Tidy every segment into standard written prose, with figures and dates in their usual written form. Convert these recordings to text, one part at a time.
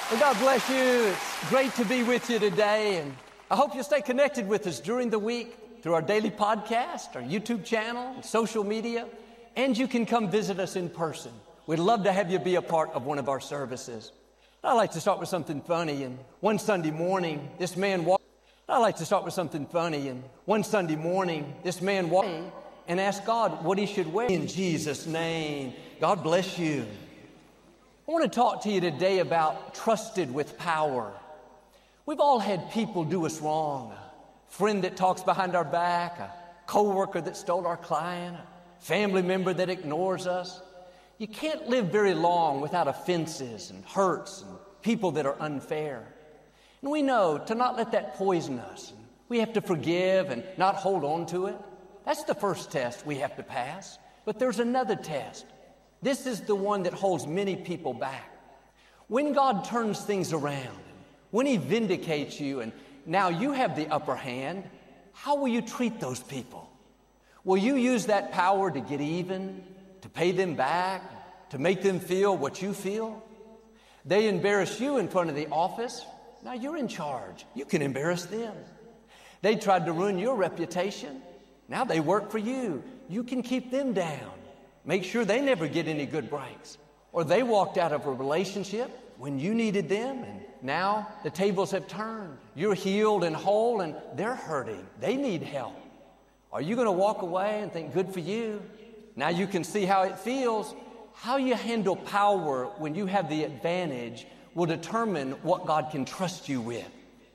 Well, God bless you. It's great to be with you today, and I hope you'll stay connected with us during the week through our daily podcast, our YouTube channel, and social media, and you can come visit us in person. We'd love to have you be a part of one of our services. I like to start with something funny, and one Sunday morning, this man walked and asked God what he should wear. In Jesus' name, God bless you. I want to talk to you today about trusted with power. We've all had people do us wrong. A friend that talks behind our back, a coworker that stole our client, a family member that ignores us. You can't live very long without offenses and hurts and people that are unfair. And we know to not let that poison us. We have to forgive and not hold on to it. That's the first test we have to pass. But there's another test. This is the one that holds many people back. When God turns things around, when He vindicates you, and now you have the upper hand, how will you treat those people? Will you use that power to get even, to pay them back, to make them feel what you feel? They embarrass you in front of the office. Now you're in charge. You can embarrass them. They tried to ruin your reputation. Now they work for you. You can keep them down. Make sure they never get any good breaks. Or they walked out of a relationship when you needed them, and now the tables have turned. You're healed and whole, and they're hurting. They need help. Are you going to walk away and think, good for you? Now you can see how it feels. How you handle power when you have the advantage will determine what God can trust you with.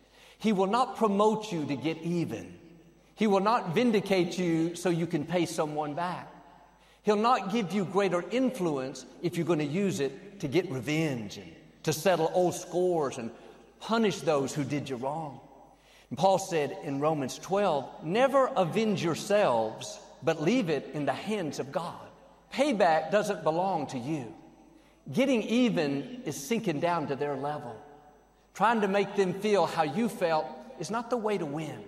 He will not promote you to get even. He will not vindicate you so you can pay someone back. He'll not give you greater influence if you're going to use it to get revenge and to settle old scores and punish those who did you wrong. And Paul said in Romans 12, never avenge yourselves, but leave it in the hands of God. Payback doesn't belong to you. Getting even is sinking down to their level. Trying to make them feel how you felt is not the way to win.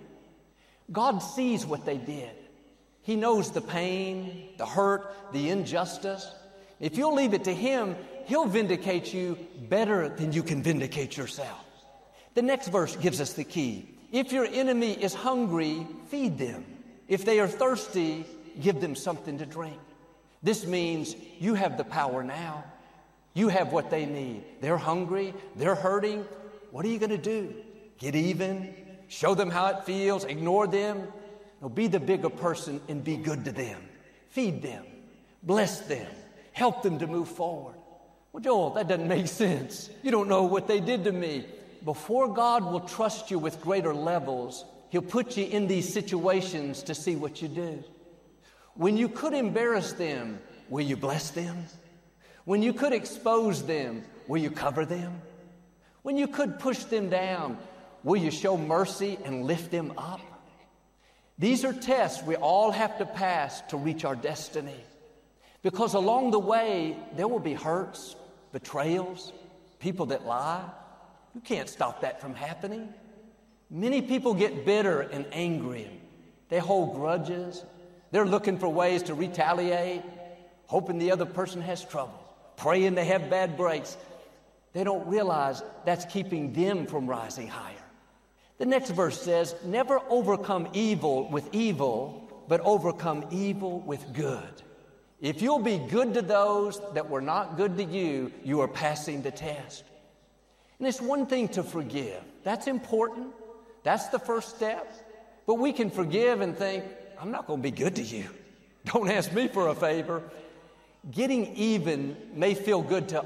God sees what they did. He knows the pain, the hurt, the injustice. If you'll leave it to Him, He'll vindicate you better than you can vindicate yourself. The next verse gives us the key. If your enemy is hungry, feed them. If they are thirsty, give them something to drink. This means you have the power now. You have what they need. They're hungry. They're hurting. What are you going to do? Get even? Show them how it feels? Ignore them? No, be the bigger person and be good to them. Feed them. Bless them. Help them to move forward. Well, Joel, that doesn't make sense. You don't know what they did to me. Before God will trust you with greater levels, He'll put you in these situations to see what you do. When you could embarrass them, will you bless them? When you could expose them, will you cover them? When you could push them down, will you show mercy and lift them up? These are tests we all have to pass to reach our destiny. Because along the way, there will be hurts, betrayals, people that lie. You can't stop that from happening. Many people get bitter and angry. They hold grudges. They're looking for ways to retaliate, hoping the other person has trouble, praying they have bad breaks. They don't realize that's keeping them from rising higher. The next verse says, never overcome evil with evil, but overcome evil with good. If you'll be good to those that were not good to you, you are passing the test. And it's one thing to forgive. That's important. That's the first step. But we can forgive and think, I'm not going to be good to you. Don't ask me for a favor. Getting even may feel good to